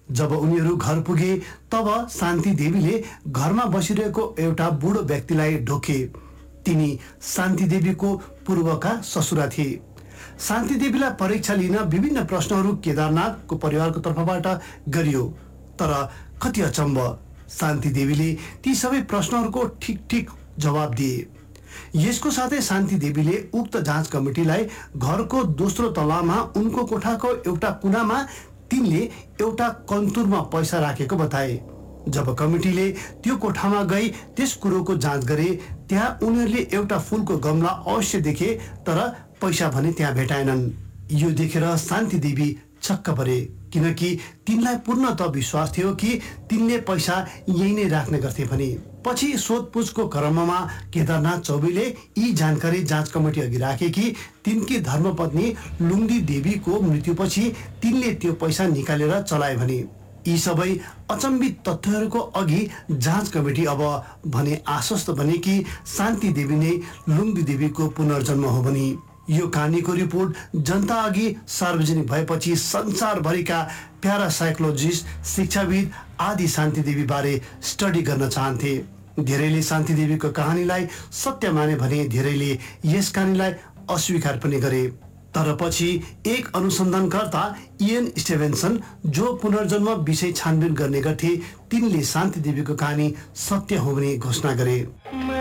जब उनीहरू घर पुगे तब शान्ति देवीले घरमा बसिरहेको एउटा बुढो व्यक्तिलाई ढोके। तिनी शान्ति देवीको पूर्वका ससुरा थिए। शान्ति देवीलाई परीक्षा लिन विभिन्न प्रश्नहरू केदारनाथको परिवारको तर्फबाट गरियो, तर कति अचम्म, शान्ति देवीले ती सबै प्रश्नहरूको ठीक जवाब दिए। यसको साथै शान्ति देवीले उक्त जाँच कमिटीलाई घरको दोस्रो तलामा उनको कोठाको एउटा कुनामा तिनले एउटा कन्तुरमा पैसा राखेको बताए। जब कमिटीले त्यो कोठामा गई त्यस कुरोको जाँच गरे, त्यहाँ उनीहरूले एउटा फूलको गमला अवश्य देखे, तर पैसा भने त्यहाँ भेटाएनन्। यो देखेर शान्ति देवी छक्क परे, किनकि तिनलाई पूर्णतः विश्वास थियो कि तिनले पैसा यही नै राख्ने गर्थे भने। पछि सोधपुछको क्रममा केदारनाथ चौबेले यी जानकारी जाँच कमिटी अघि राखे कि तिनकी धर्मपत्नी लुङ्दी देवीको मृत्युपछि तिनले त्यो पैसा निकालेर चलाए भने। यी सबै अचम्बित तथ्यहरूको अघि जाँच कमिटी अब भने आश्वस्त बने कि शान्ति देवी नै लुङ्दी देवीको पुनर्जन्म हो भने। यो कहानीको रिपोर्ट जनता अघि सार्वजनिक भएपछि संसारभरिका प्यारासाइकोलोजिस्ट, शिक्षाविद आदि शान्ति देवी बारे स्टडी गर्न चाहन्थे। धेरैले शान्ति देवीको कहानीलाई सत्य माने भने धेरैले यस कहानीलाई अस्वीकार पनि गरे। तर पछि एक अनुसन्धानकर्ता इयन स्टेभेन्सन, जो पुनर्जन्म विषय छानबिन गर्ने गर्थे, तिनले शान्ति देवीको कहानी सत्य हो भने घोषणा गरे।